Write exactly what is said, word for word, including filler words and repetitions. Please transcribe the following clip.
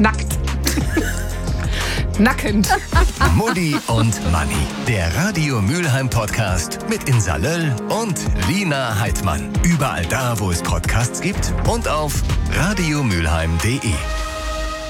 Nackt. Nackend. Mutti und Manni, der Radio Mülheim Podcast mit Insa Löll und Lina Heidmann. Überall da, wo es Podcasts gibt und auf radiomülheim punkt de.